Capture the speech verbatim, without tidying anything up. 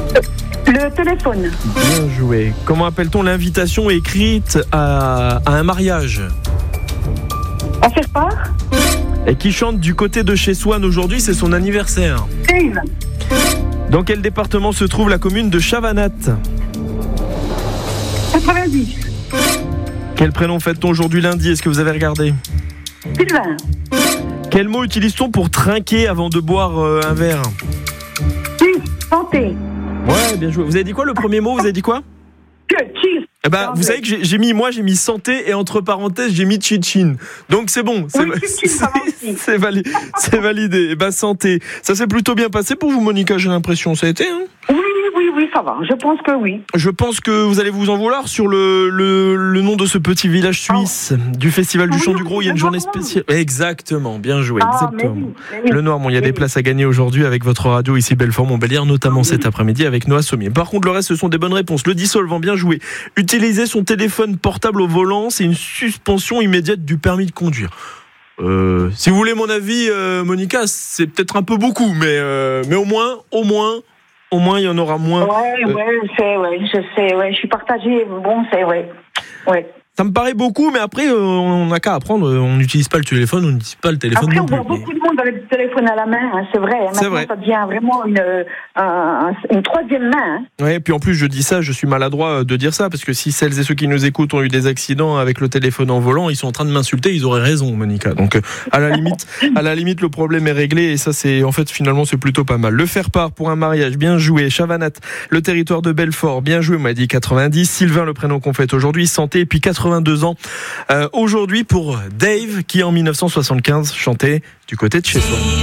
Le téléphone. Bien joué. Comment appelle-t-on l'invitation écrite à, à un mariage ? À faire part. Et qui chante du côté de chez Swann aujourd'hui, c'est son anniversaire. Dave. Dans quel département se trouve la commune de Chavanat ? quatre-vingt-dix. Quel prénom fête-t-on aujourd'hui lundi ? Est-ce que vous avez regardé ? Sylvain. Quel mot utilise-t-on pour trinquer avant de boire euh, un verre ? Cheese. Santé. Ouais, bien joué. Vous avez dit quoi le premier mot ? Vous avez dit quoi ? Que cheese. Eh ben, vous savez que j'ai, j'ai mis, moi, j'ai mis santé et entre parenthèses, j'ai mis tchitchin. Donc c'est bon, c'est, Oui, tchitchin, ça va aussi. c'est, validé, c'est validé. Eh ben, santé. Ça s'est plutôt bien passé pour vous, Monica, j'ai l'impression. Ça a été, hein ? Oui, oui, oui, ça va. Je pense que oui. Je pense que vous allez vous en vouloir sur le, le, le nom de ce petit village suisse oh. du Festival du oui, Chant du Gros. Il y a une journée spéciale. Exactement, bien joué. Ah, exactement. mais oui, mais oui. Le Noirmont, il y a mais des oui. places à gagner aujourd'hui avec votre radio ici Belfort-Montbéliard, notamment oui. cet après-midi avec Noah Sommier. Par contre, le reste, ce sont des bonnes réponses. Le dissolvant, bien joué. Utiliser son téléphone portable au volant, c'est une suspension immédiate du permis de conduire. Euh, si vous voulez mon avis, euh, Monica, c'est peut-être un peu beaucoup, mais, euh, mais au moins, au moins, au moins, il y en aura moins. Ouais, euh, ouais, je sais, ouais, je sais, ouais, je suis partagée. Bon, c'est, ouais, ouais. Ça me paraît beaucoup, mais après, euh, on n'a qu'à apprendre. On n'utilise pas le téléphone, on n'utilise pas le téléphone Après, non on plus. voit beaucoup de monde avec le téléphone à la main, hein, c'est vrai. Hein, C'est maintenant, vrai. ça devient vraiment une, euh, un, une troisième main. Hein. Ouais, et puis en plus, je dis ça, je suis maladroit de dire ça, parce que si celles et ceux qui nous écoutent ont eu des accidents avec le téléphone en volant, ils sont en train de m'insulter, ils auraient raison, Monica. Donc, euh, à la limite, à la limite, le problème est réglé, et ça, c'est, en fait, finalement, c'est plutôt pas mal. Le faire-part pour un mariage, bien joué. Chavanat, le territoire de Belfort, bien joué, on m'a dit quatre-vingt-dix. Sylvain, le prénom qu'on fête aujourd'hui, santé, et puis quatre-vingt-deux ans. Euh, aujourd'hui pour Dave, qui en dix-neuf cent soixante-quinze chantait du côté de chez soi.